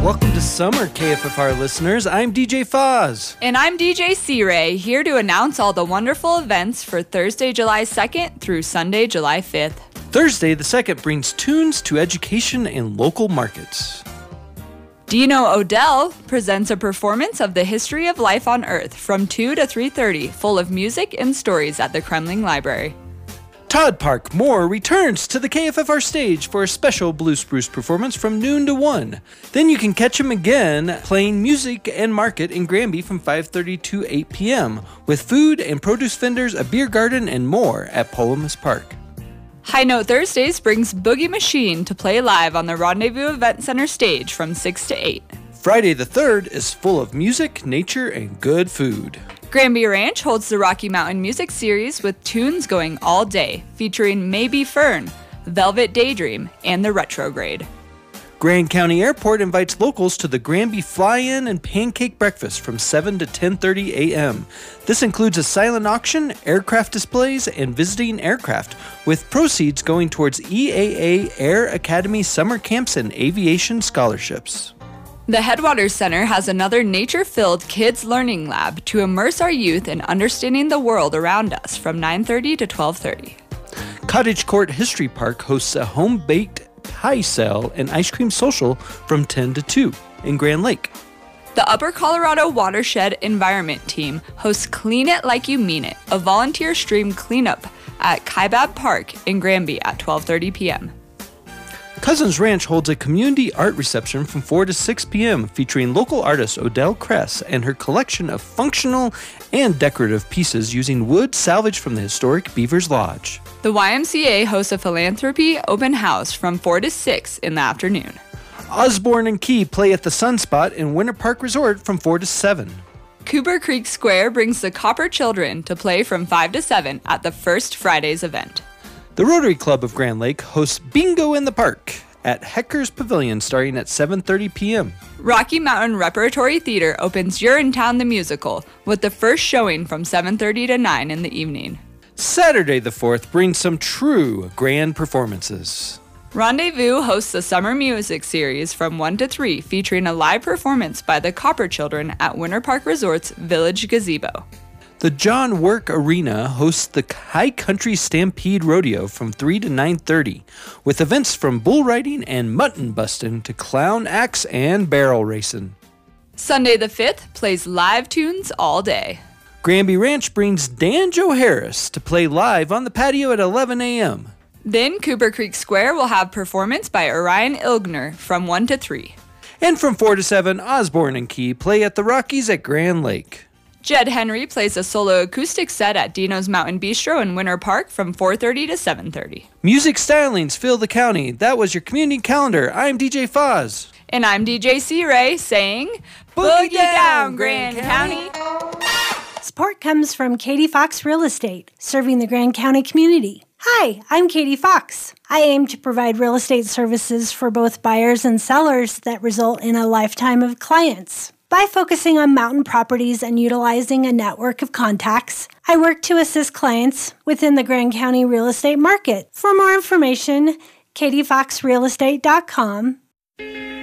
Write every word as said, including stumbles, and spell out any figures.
Welcome to summer, K F F R listeners. I'm D J Foz. And I'm D J C-Ray, here to announce all the wonderful events for Thursday, July second through Sunday, July fifth. Thursday the second brings tunes to education and local markets. Do you know Odell presents a performance of the history of life on Earth from two to three thirty, full of music and stories at the Kremling Library. Todd Park Moore returns to the K F F R stage for a special Blue Spruce performance from noon to one. Then you can catch him again playing music and market in Granby from five thirty to eight p.m. with food and produce vendors, a beer garden, and more at Polomus Park. High Note Thursdays brings Boogie Machine to play live on the Rendezvous Event Center stage from six to eight. Friday the third is full of music, nature, and good food. Granby Ranch holds the Rocky Mountain Music Series with tunes going all day, featuring Maybe Fern, Velvet Daydream, and the Retrograde. Grand County Airport invites locals to the Granby Fly-In and Pancake Breakfast from seven to ten thirty a.m. This includes a silent auction, aircraft displays, and visiting aircraft, with proceeds going towards E A A Air Academy summer camps and aviation scholarships. The Headwaters Center has another nature-filled kids learning lab to immerse our youth in understanding the world around us from nine thirty to twelve thirty. Cottage Court History Park hosts a home-baked pie sale and ice cream social from ten to two in Grand Lake. The Upper Colorado Watershed Environment Team hosts Clean It Like You Mean It, a volunteer stream cleanup at Kaibab Park in Granby at twelve thirty p.m. Cousins Ranch holds a community art reception from four to six p.m. featuring local artist Odell Kress and her collection of functional and decorative pieces using wood salvaged from the historic Beavers Lodge. The Y M C A hosts a philanthropy open house from four to six in the afternoon. Osborne and Key play at the Sunspot in Winter Park Resort from four to seven. Cooper Creek Square brings the Copper Children to play from five to seven at the First Fridays event. The Rotary Club of Grand Lake hosts Bingo in the Park at Hecker's Pavilion starting at seven thirty p.m. Rocky Mountain Repertory Theater opens Urinetown the Musical with the first showing from seven thirty to nine in the evening. Saturday the fourth brings some true grand performances. Rendezvous hosts a summer music series from one to three featuring a live performance by the Copper Children at Winter Park Resort's Village Gazebo. The John Work Arena hosts the High Country Stampede Rodeo from three to nine thirty, with events from bull riding and mutton busting to clown acts and barrel racing. Sunday the fifth plays live tunes all day. Granby Ranch brings Dan Joe Harris to play live on the patio at eleven a.m. Then Cooper Creek Square will have performance by Orion Ilgner from one to three. And from four to seven, Osborne and Key play at the Rockies at Grand Lake. Jed Henry plays a solo acoustic set at Dino's Mountain Bistro in Winter Park from four thirty to seven thirty. Music stylings fill the county. That was your community calendar. I'm D J Foz. And I'm D J C-Ray saying, Boogie down, Grand County. Support comes from Katie Fox Real Estate, serving the Grand County community. Hi, I'm Katie Fox. I aim to provide real estate services for both buyers and sellers that result in a lifetime of clients. By focusing on mountain properties and utilizing a network of contacts, I work to assist clients within the Grand County real estate market. For more information, katie fox real estate dot com.